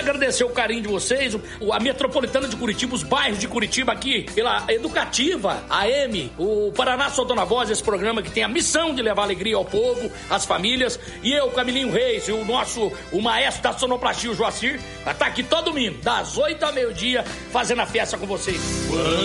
agradecer o carinho de vocês, a Metropolitana de Curitiba, os bairros de Curitiba aqui, pela Educativa, AM, o Paraná Soltando a Voz, esse programa que tem a missão de levar alegria ao povo, às famílias, e eu, Camilinho Reis, e o maestro da sonoplastia, o Joacir, vai estar aqui todo domingo, das 8 ao meio-dia, fazendo a festa com vocês.